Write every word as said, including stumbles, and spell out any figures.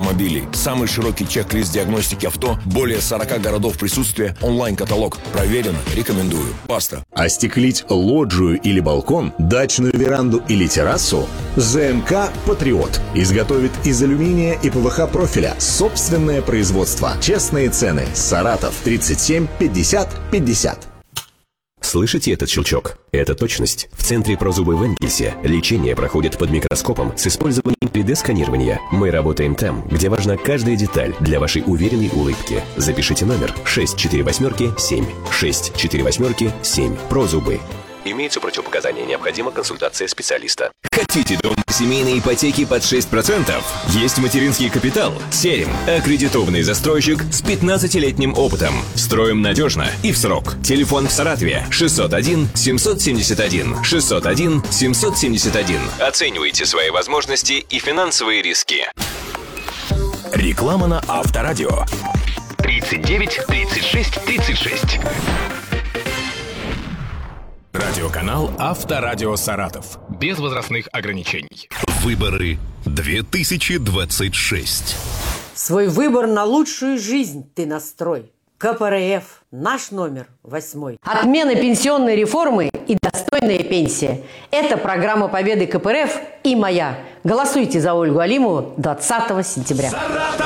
автомобилей. Самый широкий чек-лист диагностики авто, более сорока городов присутствия, онлайн-каталог. Проверено, рекомендую. Баста. Остеклить лоджию или балкон, дачную веранду или террасу? ЗМК «Патриот» изготовит из алюминия и ПВХ профиля. Собственное производство. Честные цены. Саратов. тридцать семь пятьдесят пятьдесят. Слышите этот щелчок? Это точность. В центре Прозубы в Энгельсе лечение проходит под микроскопом с использованием три дэ-сканирования. Мы работаем там, где важна каждая деталь для вашей уверенной улыбки. Запишите номер шесть четыре восемь семь. шесть четыре восемь семь. Прозубы. Имеются противопоказания, необходима консультация специалиста. Хотите дом по семейной ипотеке под шесть процентов? Есть материнский капитал. Серим. Аккредитованный застройщик с пятнадцатилетним опытом. Строим надежно и в срок. Телефон в Саратове шестьсот один семьсот семьдесят один. шестьсот один семьсот семьдесят один. Оценивайте свои возможности и финансовые риски. Реклама на Авторадио. тридцать девять тридцать шесть тридцать шесть. Радиоканал Авторадио Саратов. Без возрастных ограничений. Выборы две тысячи двадцать шесть. Свой выбор на лучшую жизнь ты настрой. ка пэ эр эф. Наш номер восьмой. Отмена пенсионной реформы и достойная пенсия. Это программа победы ка пэ эр эф и моя. Голосуйте за Ольгу Алимову двадцатого сентября. Саратов!